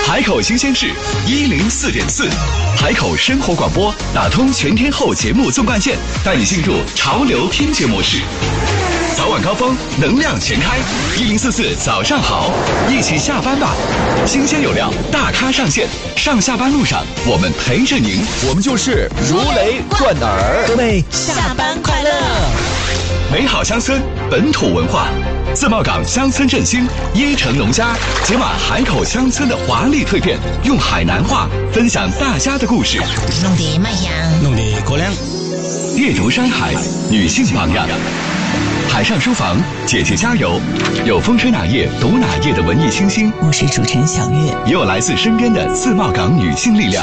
海口新鲜事104.4，海口生活广播打通全天候节目纵贯线，带你进入潮流听觉模式。早晚高峰，能量全开，1044早上好，一起下班吧！新鲜有料，大咖上线，上下班路上我们陪着您，我们就是如雷贯耳。 各位下班快乐！ 美好乡村，本土文化，自贸港乡村振兴，椰城农家解码海口乡村的华丽蜕变，用海南话分享大家的故事， 弄得卖香， 弄得过凉。 阅读山海，女性榜样。海上书房，姐姐加油！有风吹哪页读哪页的文艺清新， 我是主持人小月， 也有来自身边的自贸港女性力量。